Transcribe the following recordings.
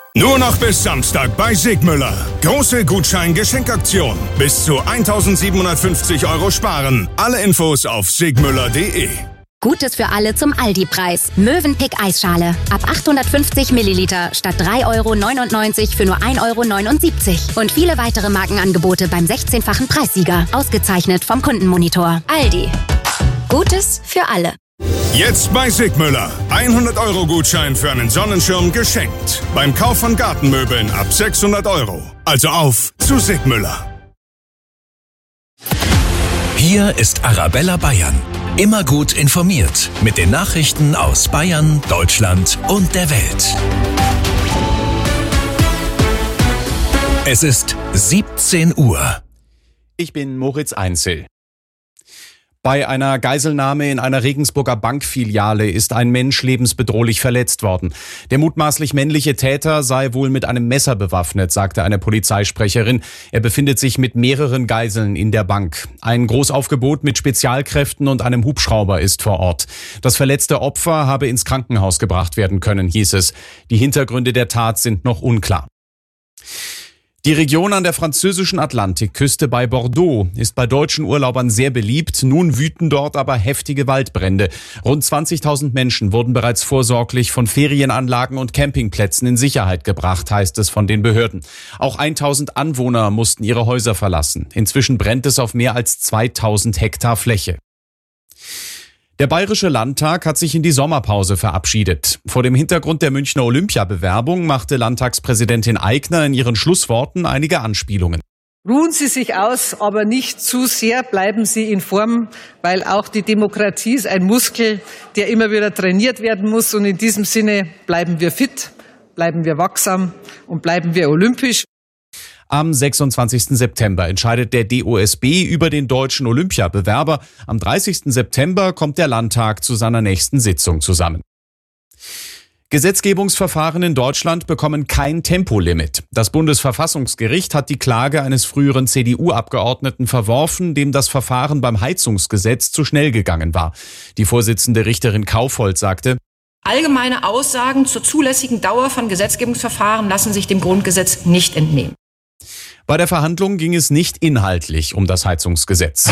Nur noch bis Samstag bei Sigmüller. Große Gutschein-Geschenkaktion. Bis zu 1.750 € sparen. Alle Infos auf sigmüller.de. Gutes für alle zum Aldi-Preis. Mövenpick Eisschale. Ab 850 Milliliter statt 3,99 € für nur 1,79 €. Und viele weitere Markenangebote beim 16-fachen Preissieger. Ausgezeichnet vom Kundenmonitor. Aldi. Gutes für alle. Jetzt bei Sigmüller. 100 € Gutschein für einen Sonnenschirm geschenkt. Beim Kauf von Gartenmöbeln ab 600 €. Also auf zu Sigmüller. Hier ist Arabella Bayern. Immer gut informiert mit den Nachrichten aus Bayern, Deutschland und der Welt. Es ist 17 Uhr. Ich bin Moritz Einzel. Bei einer Geiselnahme in einer Regensburger Bankfiliale ist ein Mensch lebensbedrohlich verletzt worden. Der mutmaßlich männliche Täter sei wohl mit einem Messer bewaffnet, sagte eine Polizeisprecherin. Er befindet sich mit mehreren Geiseln in der Bank. Ein Großaufgebot mit Spezialkräften und einem Hubschrauber ist vor Ort. Das verletzte Opfer habe ins Krankenhaus gebracht werden können, hieß es. Die Hintergründe der Tat sind noch unklar. Die Region an der französischen Atlantikküste bei Bordeaux ist bei deutschen Urlaubern sehr beliebt. Nun wüten dort aber heftige Waldbrände. Rund 20.000 Menschen wurden bereits vorsorglich von Ferienanlagen und Campingplätzen in Sicherheit gebracht, heißt es von den Behörden. Auch 1.000 Anwohner mussten ihre Häuser verlassen. Inzwischen brennt es auf mehr als 2.000 Hektar Fläche. Der Bayerische Landtag hat sich in die Sommerpause verabschiedet. Vor dem Hintergrund der Münchner Olympiabewerbung machte Landtagspräsidentin Aigner in ihren Schlussworten einige Anspielungen. Ruhen Sie sich aus, aber nicht zu sehr, bleiben Sie in Form, weil auch die Demokratie ist ein Muskel, der immer wieder trainiert werden muss. Und in diesem Sinne bleiben wir fit, bleiben wir wachsam und bleiben wir olympisch. Am 26. September entscheidet der DOSB über den deutschen Olympiabewerber. Am 30. September kommt der Landtag zu seiner nächsten Sitzung zusammen. Gesetzgebungsverfahren in Deutschland bekommen kein Tempolimit. Das Bundesverfassungsgericht hat die Klage eines früheren CDU-Abgeordneten verworfen, dem das Verfahren beim Heizungsgesetz zu schnell gegangen war. Die Vorsitzende Richterin Kaufhold sagte: Allgemeine Aussagen zur zulässigen Dauer von Gesetzgebungsverfahren lassen sich dem Grundgesetz nicht entnehmen. Bei der Verhandlung ging es nicht inhaltlich um das Heizungsgesetz.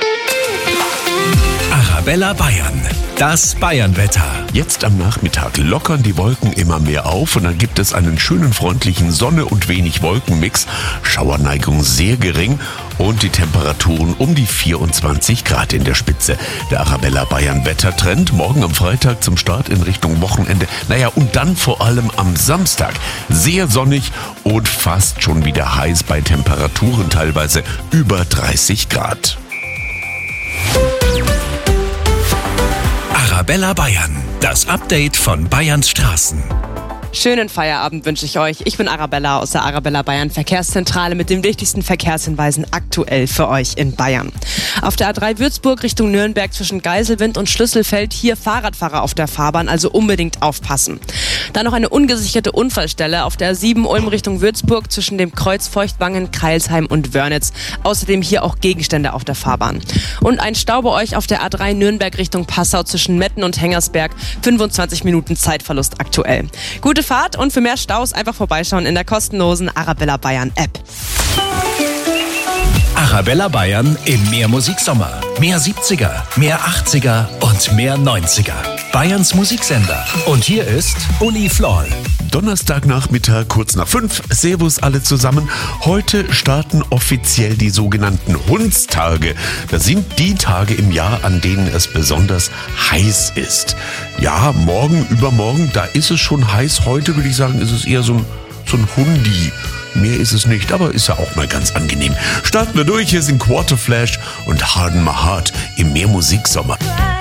Arabella Bayern. Das Bayernwetter. Jetzt am Nachmittag lockern die Wolken immer mehr auf und dann gibt es einen schönen freundlichen Sonne- und wenig Wolkenmix. Schauerneigung sehr gering und die Temperaturen um die 24 Grad in der Spitze. Der Arabella Bayern Wettertrend morgen am Freitag zum Start in Richtung Wochenende. Und dann vor allem am Samstag. Sehr sonnig und fast schon wieder heiß bei Temperaturen teilweise über 30 Grad. Arabella Bayern, das Update von Bayerns Straßen. Schönen Feierabend wünsche ich euch. Ich bin Arabella aus der Arabella Bayern Verkehrszentrale mit den wichtigsten Verkehrshinweisen aktuell für euch in Bayern. Auf der A3 Würzburg Richtung Nürnberg zwischen Geiselwind und Schlüsselfeld hier Fahrradfahrer auf der Fahrbahn, also unbedingt aufpassen. Dann noch eine ungesicherte Unfallstelle auf der A7 Ulm Richtung Würzburg zwischen dem Kreuz Feuchtwangen, Kreilsheim und Wörnitz. Außerdem hier auch Gegenstände auf der Fahrbahn. Und ein Stau bei euch auf der A3 Nürnberg Richtung Passau zwischen Metten und Hengersberg. 25 Minuten Zeitverlust aktuell. Gute Fahrt und für mehr Staus einfach vorbeischauen in der kostenlosen Arabella Bayern App. Arabella Bayern im Mehrmusiksommer. Mehr 70er, mehr 80er und mehr 90er. Bayerns Musiksender. Und hier ist Uli Floll. Donnerstagnachmittag, kurz nach 5. Servus alle zusammen. Heute starten offiziell die sogenannten Hundstage. Das sind die Tage im Jahr, an denen es besonders heiß ist. Ja, morgen, übermorgen, da ist es schon heiß. Heute würde ich sagen, ist es eher so ein Hundi. Mehr ist es nicht, aber ist ja auch mal ganz angenehm. Starten wir durch, hier sind Quarterflash und Harden My Heart im Mehrmusiksommer.